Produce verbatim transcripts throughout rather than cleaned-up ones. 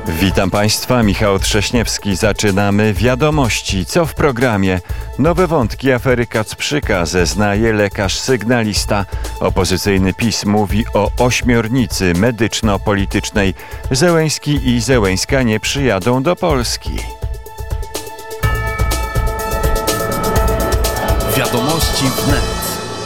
Witam Państwa, Michał Trześniewski. Zaczynamy Wiadomości. Co w programie? Nowe wątki afery Kacprzyka zeznaje lekarz sygnalista. Opozycyjny PiS mówi o ośmiornicy medyczno-politycznej. Zełenski i Zełenska nie przyjadą do Polski. Wiadomości wnet.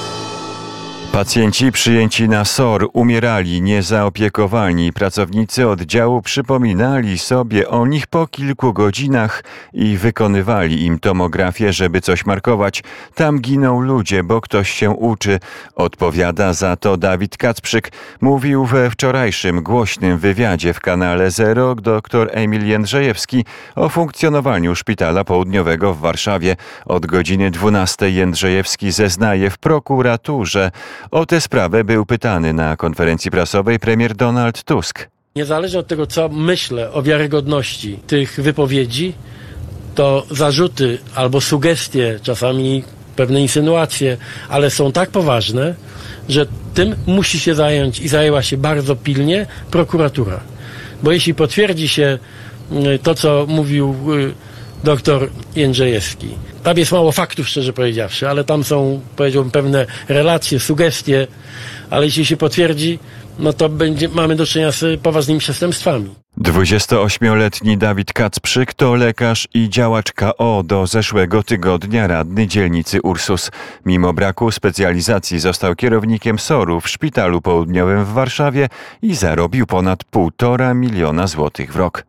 Pacjenci przyjęci na S O R umierali niezaopiekowani. Pracownicy oddziału przypominali sobie o nich po kilku godzinach i wykonywali im tomografię, żeby coś markować. Tam giną ludzie, bo ktoś się uczy. Odpowiada za to Dawid Kacprzyk. Mówił we wczorajszym głośnym wywiadzie w kanale Zero dr Emil Jędrzejewski o funkcjonowaniu Szpitala Południowego w Warszawie. Od godziny dwunastej Jędrzejewski zeznaje w prokuraturze. O tę sprawę był pytany na konferencji prasowej premier Donald Tusk. Niezależnie od tego, co myślę o wiarygodności tych wypowiedzi, to zarzuty albo sugestie, czasami pewne insynuacje, ale są tak poważne, że tym musi się zająć i zajęła się bardzo pilnie prokuratura. Bo jeśli potwierdzi się to, co mówił doktor Jędrzejewski, tam jest mało faktów, szczerze powiedziawszy, ale tam są, powiedziałbym, pewne relacje, sugestie, ale jeśli się potwierdzi, no to będzie, mamy do czynienia z poważnymi przestępstwami. dwudziestoośmioletni Dawid Kacprzyk to lekarz i działacz K O, do zeszłego tygodnia radny dzielnicy Ursus. Mimo braku specjalizacji został kierownikiem S O R-u w Szpitalu Południowym w Warszawie i zarobił ponad półtora miliona złotych w rok.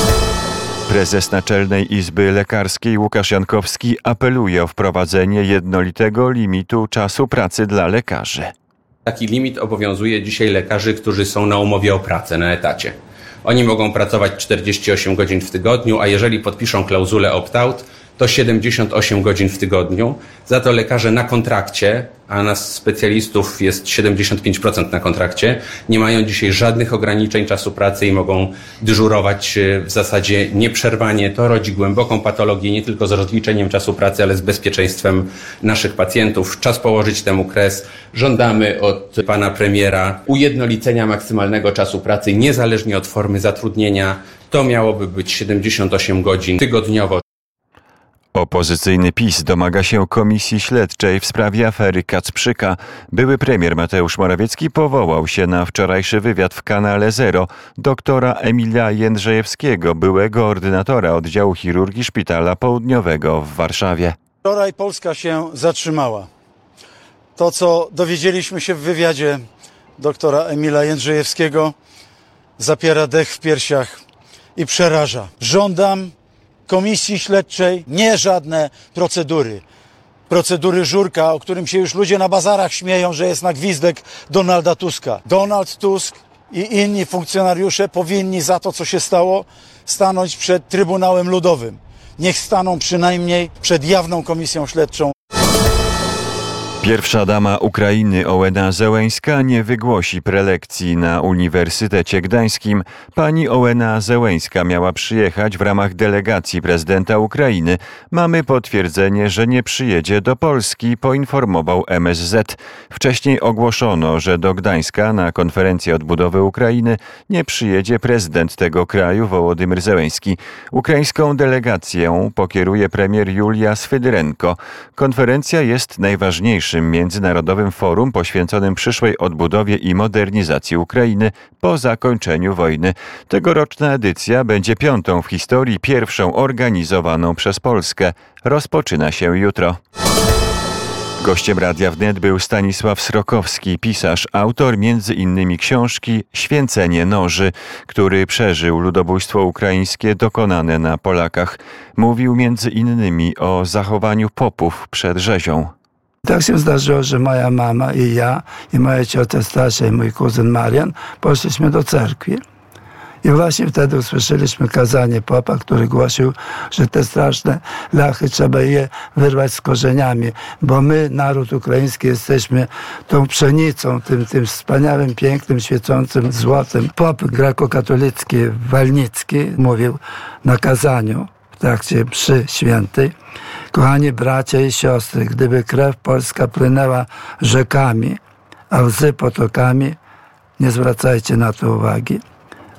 Prezes Naczelnej Izby Lekarskiej Łukasz Jankowski apeluje o wprowadzenie jednolitego limitu czasu pracy dla lekarzy. Taki limit obowiązuje dzisiaj lekarzy, którzy są na umowie o pracę, na etacie. Oni mogą pracować czterdzieści osiem godzin w tygodniu, a jeżeli podpiszą klauzulę opt-out, to siedemdziesiąt osiem godzin w tygodniu. Za to lekarze na kontrakcie, a nas specjalistów jest siedemdziesiąt pięć procent na kontrakcie, nie mają dzisiaj żadnych ograniczeń czasu pracy i mogą dyżurować w zasadzie nieprzerwanie. To rodzi głęboką patologię nie tylko z rozliczeniem czasu pracy, ale z bezpieczeństwem naszych pacjentów. Czas położyć temu kres. Żądamy od pana premiera ujednolicenia maksymalnego czasu pracy niezależnie od formy zatrudnienia. To miałoby być siedemdziesiąt osiem godzin tygodniowo. Opozycyjny PiS domaga się komisji śledczej w sprawie afery Kacprzyka. Były premier Mateusz Morawiecki powołał się na wczorajszy wywiad w kanale Zero doktora Emila Jędrzejewskiego, byłego ordynatora oddziału chirurgii Szpitala Południowego w Warszawie. Wczoraj Polska się zatrzymała. To, co dowiedzieliśmy się w wywiadzie doktora Emila Jędrzejewskiego, zapiera dech w piersiach i przeraża. Żądam komisji śledczej, nie żadne procedury. Procedury Żurka, o którym się już ludzie na bazarach śmieją, że jest na gwizdek Donalda Tuska. Donald Tusk i inni funkcjonariusze powinni za to, co się stało, stanąć przed Trybunałem Ludowym. Niech staną przynajmniej przed jawną komisją śledczą. Pierwsza dama Ukrainy Ołena Zełenska nie wygłosi prelekcji na Uniwersytecie Gdańskim. Pani Ołena Zełenska miała przyjechać w ramach delegacji prezydenta Ukrainy. Mamy potwierdzenie, że nie przyjedzie do Polski, poinformował M S Z. Wcześniej ogłoszono, że do Gdańska na konferencję odbudowy Ukrainy nie przyjedzie prezydent tego kraju Wołodymyr Zełenski. Ukraińską delegację pokieruje premier Julia Swyryrenko. Konferencja jest najważniejszym międzynarodowym forum poświęconym przyszłej odbudowie i modernizacji Ukrainy po zakończeniu wojny. Tegoroczna edycja będzie piątą w historii, pierwszą organizowaną przez Polskę. Rozpoczyna się jutro. Gościem Radia Wnet był Stanisław Srokowski, pisarz, autor między innymi książki Święcenie noży, który przeżył ludobójstwo ukraińskie dokonane na Polakach. Mówił między innymi o zachowaniu popów przed rzezią. Tak się zdarzyło, że moja mama i ja, i moja ciocia starsza, i mój kuzyn Marian poszliśmy do cerkwi. I właśnie wtedy usłyszeliśmy kazanie popa, który głosił, że te straszne lachy trzeba je wyrwać z korzeniami, bo my, naród ukraiński, jesteśmy tą pszenicą, tym, tym wspaniałym, pięknym, świecącym złotem. Pop grekokatolicki Walnicki mówił na kazaniu w trakcie mszy świętej: kochani bracia i siostry, gdyby krew polska płynęła rzekami, a łzy potokami, nie zwracajcie na to uwagi.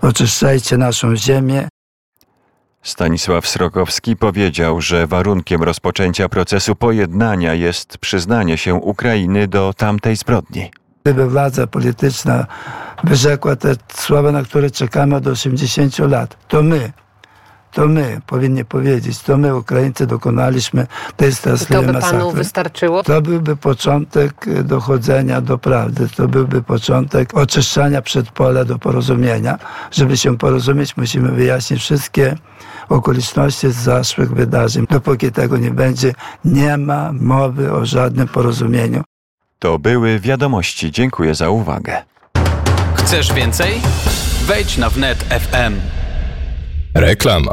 oczyszczajcie naszą ziemię. Stanisław Srokowski powiedział, że warunkiem rozpoczęcia procesu pojednania jest przyznanie się Ukrainy do tamtej zbrodni. Gdyby władza polityczna wyrzekła te słowa, na które czekamy od osiemdziesięciu lat, to my, to my powinni powiedzieć, to my, Ukraińcy, dokonaliśmy tej straszliwej masakry. To by panu wystarczyło? To byłby początek dochodzenia do prawdy, to byłby początek oczyszczania przedpola do porozumienia. Żeby się porozumieć, musimy wyjaśnić wszystkie okoliczności z zaszłych wydarzeń. Dopóki tego nie będzie, nie ma mowy o żadnym porozumieniu. To były wiadomości. Dziękuję za uwagę. Chcesz więcej? Wejdź na wnet kropka ef em. Reklama.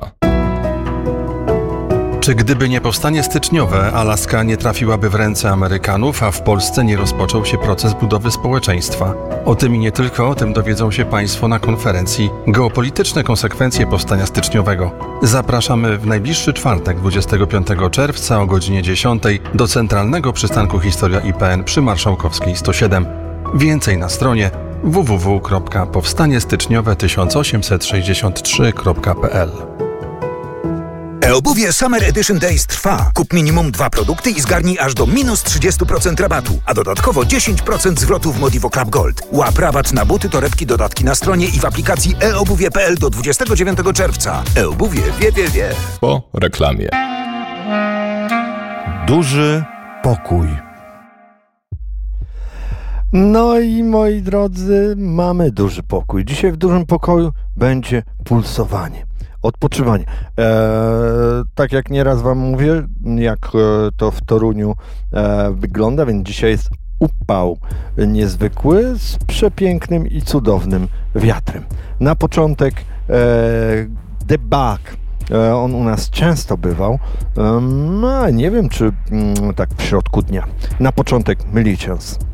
Czy gdyby nie powstanie styczniowe, Alaska nie trafiłaby w ręce Amerykanów, a w Polsce nie rozpoczął się proces budowy społeczeństwa? O tym i nie tylko o tym dowiedzą się Państwo na konferencji Geopolityczne konsekwencje powstania styczniowego. Zapraszamy w najbliższy czwartek, dwudziestego piątego czerwca o godzinie dziesiątej do Centralnego Przystanku Historia I P N przy Marszałkowskiej sto siedem. Więcej na stronie w w w kropka powstanie styczniowe tysiąc osiemset sześćdziesiąt trzy kropka p l. E-obuwie Summer Edition Days trwa. Kup minimum dwa produkty i zgarnij aż do minus trzydzieści procent rabatu, a dodatkowo dziesięć procent zwrotu w Modivo Club Gold. Łap rabat na buty, torebki, dodatki na stronie i w aplikacji e obuwie kropka p l do dwudziestego dziewiątego czerwca. E-obuwie wie, wie, wie. Po reklamie. Duży pokój. No i moi drodzy, mamy duży pokój. Dzisiaj w dużym pokoju będzie pulsowanie, odpoczywanie. Eee, tak jak nieraz wam mówię, jak to w Toruniu e, wygląda, więc dzisiaj jest upał niezwykły z przepięknym i cudownym wiatrem. Na początek e, The Bug. E, on u nas często bywał. E, no, nie wiem, czy m, tak w środku dnia. Na początek Militias.